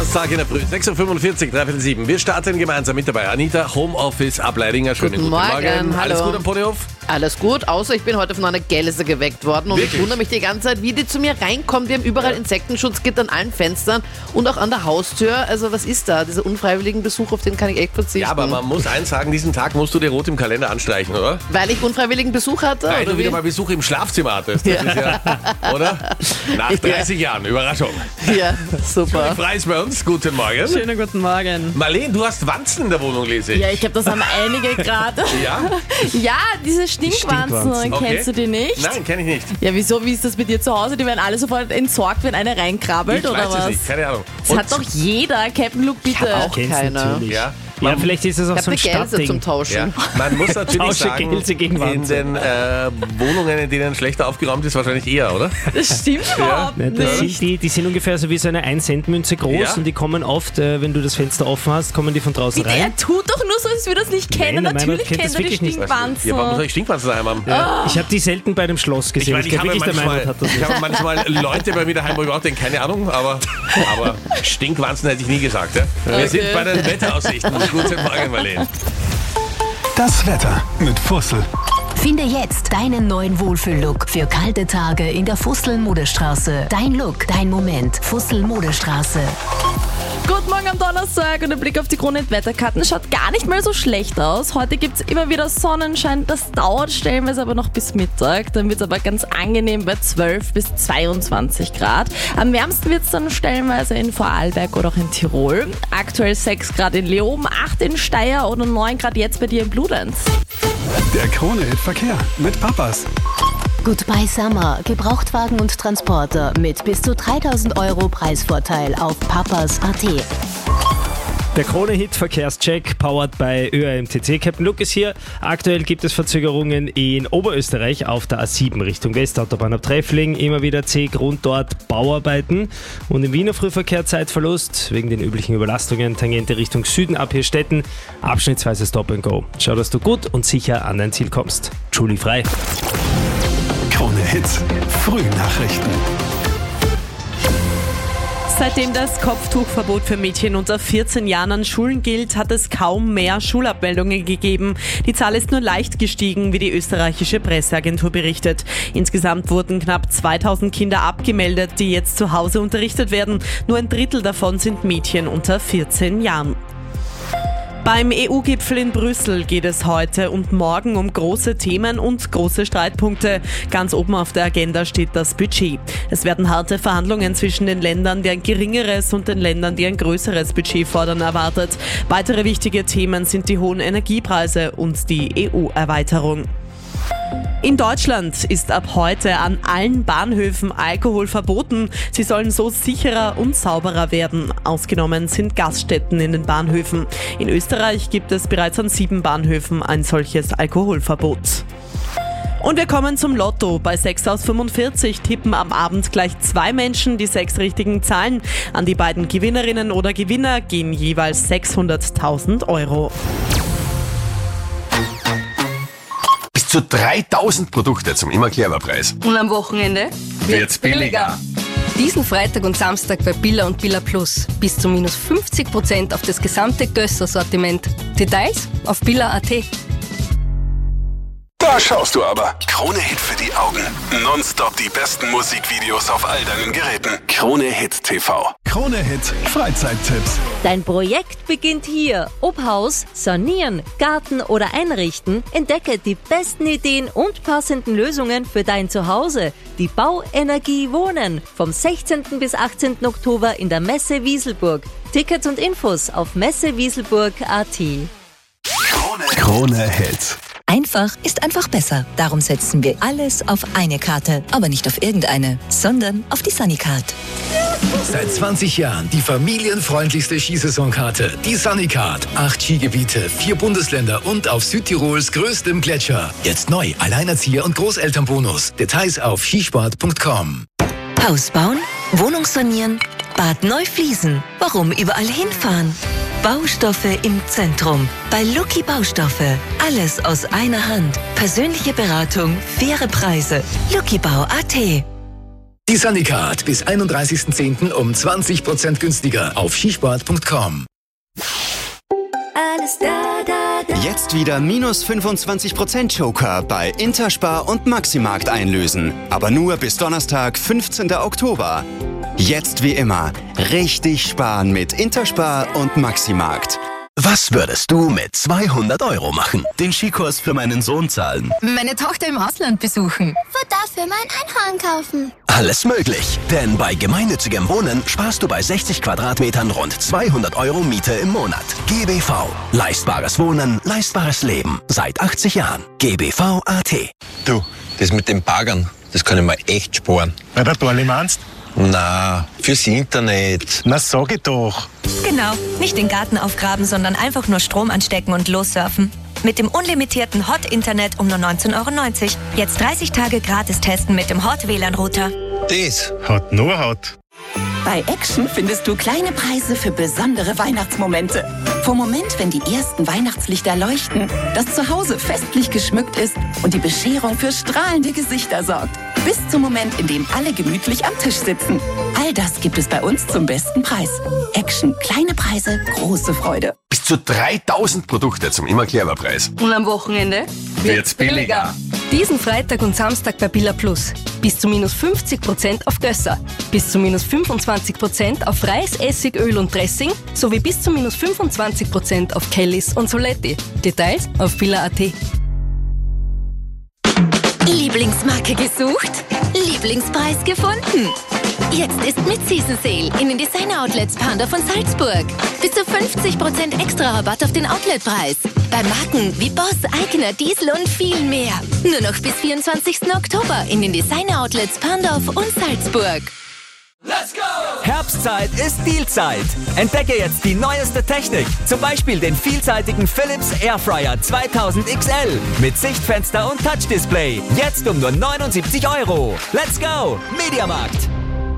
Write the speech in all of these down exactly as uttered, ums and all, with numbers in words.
Donnerstag in der Früh, sechs Uhr fünfundvierzig, dreiviertel sieben. Wir starten gemeinsam mit dabei. Anita, Homeoffice Ableidinger. Schönen guten, guten Morgen. Morgen. Alles Hallo. gut am Ponyhof? Alles gut, außer ich bin heute von einer Gelse geweckt worden und Wirklich? ich wundere mich die ganze Zeit, wie die zu mir reinkommt. Wir haben überall Ja. Insektenschutzgitter an allen Fenstern und auch an der Haustür. Also was ist da? Dieser unfreiwilligen Besuch, auf den kann ich echt verzichten. Ja, aber man muss eins sagen, diesen Tag musst du dir rot im Kalender anstreichen, oder? Weil ich unfreiwilligen Besuch hatte? Weil oder du wie? wieder mal Besuch im Schlafzimmer hattest. Das Ja. ist ja, oder? Nach dreißig Jahren, Überraschung. Ja, super. Preis bei uns, guten Morgen. Schönen guten Morgen. Marlene, du hast Wanzen in der Wohnung, lese ich. Ja, ich glaube, das haben einige gerade. Ja? Ja, diese Stinkwanzen, Stinkwanzen. Okay. kennst du die nicht? Nein, kenne ich nicht. Ja, wieso? Wie ist das bei dir zu Hause? Die werden alle sofort entsorgt, wenn eine reinkrabbelt, Ich oder weiß es was? nicht, keine Ahnung. Das hat doch jeder. Captain Luke, bitte. auch Kennst keine. natürlich. Ja, Ja, man, vielleicht ist es auch Ich so habe ein eine Gelse zum Stadtding. Tauschen. ja, man muss natürlich Tausche sagen, Gelse gegen in Wanzen. den äh, Wohnungen, in denen schlechter aufgeräumt ist, wahrscheinlich eher, oder? Das stimmt überhaupt Ne, das nicht. sind die, die sind ungefähr so wie so eine ein Cent Münze groß Ja. und die kommen oft, äh, wenn du das Fenster offen hast, kommen die von draußen Bitte, rein. er tut doch nur so, als wir das nicht kennen. Nein, nein, Natürlich man kennt kennt das er die wirklich nicht. Stinkwanzen. Ja, warum soll ich Stinkwanzen daheim haben? Ja. Ich habe die selten bei dem Schloss Ich gesehen. meine, Ich, ich, glaube habe wirklich, der manchmal, Meinung hat das ich nicht. habe manchmal Leute bei mir daheim, wo ich auch denke, keine Ahnung, aber, aber Stinkwanzen hätte ich nie gesagt. Ja? Wir Okay. sind bei den Wetteraussichten. Guten Morgen, Marlene. Das Wetter mit Fussel. Finde jetzt deinen neuen Wohlfühl-Look für kalte Tage in der Fussel-Modestraße. Dein Look, dein Moment. Fussel-Modestraße. Guten Morgen am Donnerstag und der Blick auf die Krone-Wetterkarten schaut gar nicht mal so schlecht aus. Heute gibt es immer wieder Sonnenschein, das dauert stellenweise aber noch bis Mittag. Dann wird es aber ganz angenehm bei zwölf bis zweiundzwanzig Grad. Am wärmsten wird es dann stellenweise in Vorarlberg oder auch in Tirol. Aktuell sechs Grad in Leoben, acht in Steyr oder neun Grad jetzt bei dir in Bludenz. Der Krone-Hit Verkehr mit Papas. Goodbye Summer. Gebrauchtwagen und Transporter mit bis zu dreitausend Euro Preisvorteil auf papas punkt at. Der Krone-Hit Verkehrscheck, powered bei Ö A M T C. Captain Luke ist hier. Aktuell gibt es Verzögerungen in Oberösterreich auf der A sieben Richtung Westautobahn ab Treffling. Immer wieder C-Grund dort Bauarbeiten. Und im Wiener Frühverkehr Zeitverlust wegen den üblichen Überlastungen. Tangente Richtung Süden ab Hirstetten. Abschnittsweise Stop and Go. Schau, dass du gut und sicher an dein Ziel kommst. Julie frei. Krone-Hit Frühnachrichten. Seitdem das Kopftuchverbot für Mädchen unter vierzehn Jahren an Schulen gilt, hat es kaum mehr Schulabmeldungen gegeben. Die Zahl ist nur leicht gestiegen, wie die österreichische Presseagentur berichtet. Insgesamt wurden knapp zweitausend Kinder abgemeldet, die jetzt zu Hause unterrichtet werden. Nur ein Drittel davon sind Mädchen unter vierzehn Jahren. Beim E U-Gipfel in Brüssel geht es heute und morgen um große Themen und große Streitpunkte. Ganz oben auf der Agenda steht das Budget. Es werden harte Verhandlungen zwischen den Ländern, die ein geringeres und den Ländern, die ein größeres Budget fordern, erwartet. Weitere wichtige Themen sind die hohen Energiepreise und die E U-Erweiterung. In Deutschland ist ab heute an allen Bahnhöfen Alkohol verboten. Sie sollen so sicherer und sauberer werden. Ausgenommen sind Gaststätten in den Bahnhöfen. In Österreich gibt es bereits an sieben Bahnhöfen ein solches Alkoholverbot. Und wir kommen zum Lotto. Bei sechs aus fünfundvierzig tippen am Abend gleich zwei Menschen die sechs richtigen Zahlen. An die beiden Gewinnerinnen oder Gewinner gehen jeweils sechshunderttausend Euro. Bis zu dreitausend Produkte zum Immer-Clever-Preis. Und am Wochenende Wird's billiger. Diesen Freitag und Samstag bei Billa und Billa Plus. Bis zu minus fünfzig Prozent auf das gesamte Gösser-Sortiment. Details auf billa punkt at. Da schaust du aber. Krone-Hit für die Augen. Nonstop die besten Musikvideos auf all deinen Geräten. Krone-Hit T V. Krone-Hit Freizeittipps. Dein Projekt beginnt hier. Ob Haus, Sanieren, Garten oder Einrichten, entdecke die besten Ideen und passenden Lösungen für dein Zuhause. Die Bauenergie Wohnen. Vom sechzehnten bis achtzehnten Oktober in der Messe Wieselburg. Tickets und Infos auf messewieselburg punkt at. Krone-Hit. Einfach ist einfach besser. Darum setzen wir alles auf eine Karte. Aber nicht auf irgendeine, sondern auf die Sunnycard. Seit zwanzig Jahren die familienfreundlichste Skisaisonkarte. Die Sunnycard. Acht Skigebiete, vier Bundesländer und auf Südtirols größtem Gletscher. Jetzt neu, Alleinerzieher- und Großelternbonus. Details auf skisport punkt com. Haus bauen, Wohnung sanieren, Bad neu fließen. Warum überall hinfahren? Baustoffe im Zentrum. Bei Lucky Baustoffe. Alles aus einer Hand. Persönliche Beratung, faire Preise. luckybau punkt at. Die Sunnycard bis einunddreißigsten zehnten um zwanzig Prozent günstiger auf skisport punkt com. Alles da, da, da. Jetzt wieder minus fünfundzwanzig Prozent Joker bei Interspar und Maximarkt einlösen. Aber nur bis Donnerstag, fünfzehnten Oktober. Jetzt wie immer richtig sparen mit Interspar und Maximarkt. Was würdest du mit zweihundert Euro machen? Den Skikurs für meinen Sohn zahlen. Meine Tochter im Ausland besuchen. Würde dafür mein Einhorn kaufen. Alles möglich, denn bei gemeinnützigem Wohnen sparst du bei sechzig Quadratmetern rund zweihundert Euro Miete im Monat. G B V. Leistbares Wohnen, leistbares Leben. Seit achtzig Jahren. G B V Punkt A T. Du, das mit den Baggern, das kann ich mir echt sparen. Weil der Dorli meinst? Na, fürs Internet. Na, sag ich doch. Genau, nicht den Garten aufgraben, sondern einfach nur Strom anstecken und lossurfen. Mit dem unlimitierten Hot-Internet um nur neunzehn Euro neunzig. Jetzt dreißig Tage gratis testen mit dem Hot-W L A N-Router. Das hat nur Hot. Bei Action findest du kleine Preise für besondere Weihnachtsmomente. Vom Moment, wenn die ersten Weihnachtslichter leuchten, das Zuhause festlich geschmückt ist und die Bescherung für strahlende Gesichter sorgt. Bis zum Moment, in dem alle gemütlich am Tisch sitzen. All das gibt es bei uns zum besten Preis. Action, kleine Preise, große Freude. Bis zu dreitausend Produkte zum immer clever Preis. Und am Wochenende wird's billiger. Diesen Freitag und Samstag bei Billa Plus. Bis zu minus fünfzig Prozent auf Gösser. Bis zu minus fünfundzwanzig Prozent auf Reis, Essig, Öl und Dressing. Sowie bis zu minus fünfundzwanzig Prozent auf Kellys und Soletti. Details auf billa punkt a t. Lieblingsmarke gesucht? Lieblingspreis gefunden? Jetzt ist mit Season Sale in den Designer Outlets Panda von Salzburg. Bis zu fünfzig Prozent extra Rabatt auf den Outletpreis. Bei Marken wie Boss, Eigner, Diesel und viel mehr. Nur noch bis vierundzwanzigsten Oktober in den Designer Outlets Pandorf und Salzburg. Let's go! Herbstzeit ist Dealzeit. Entdecke jetzt die neueste Technik. Zum Beispiel den vielseitigen Philips Airfryer zweitausend X L mit Sichtfenster und Touchdisplay. Jetzt um nur neunundsiebzig Euro. Let's go! Mediamarkt.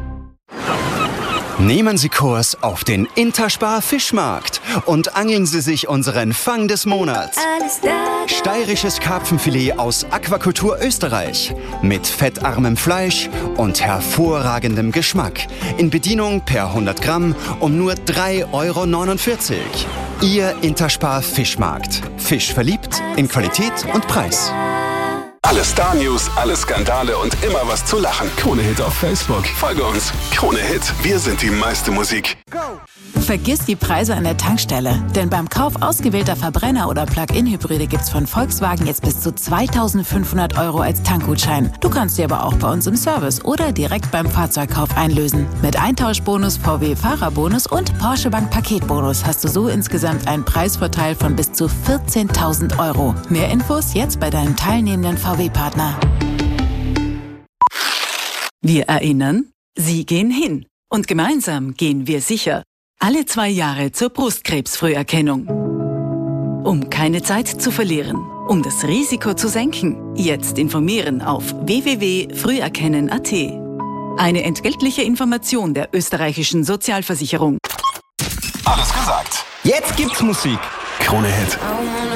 Nehmen Sie Kurs auf den Interspar Fischmarkt und angeln Sie sich unseren Fang des Monats. Steirisches Karpfenfilet aus Aquakultur Österreich mit fettarmem Fleisch und hervorragendem Geschmack. In Bedienung per hundert Gramm um nur drei Euro neunundvierzig. Ihr Interspar Fischmarkt. Fisch verliebt in Qualität und Preis. Alle Star-News, alle Skandale und immer was zu lachen. Krone Hit auf Facebook. Folge uns. Krone Hit. Wir sind die meiste Musik. Vergiss die Preise an der Tankstelle. Denn beim Kauf ausgewählter Verbrenner- oder Plug-in-Hybride gibt's von Volkswagen jetzt bis zu zweitausendfünfhundert Euro als Tankgutschein. Du kannst sie aber auch bei uns im Service oder direkt beim Fahrzeugkauf einlösen. Mit Eintauschbonus, V W-Fahrerbonus und Porsche Bank Paketbonus hast du so insgesamt einen Preisvorteil von bis zu vierzehntausend Euro. Mehr Infos jetzt bei deinem teilnehmenden V W-Partner. Wir erinnern, Sie gehen hin. Und gemeinsam gehen wir sicher. Alle zwei Jahre zur Brustkrebsfrüherkennung. Um keine Zeit zu verlieren, um das Risiko zu senken, jetzt informieren auf w w w punkt früherkennen punkt a t. Eine entgeltliche Information der österreichischen Sozialversicherung. Alles gesagt. Jetzt gibt's Musik. Krone Hit.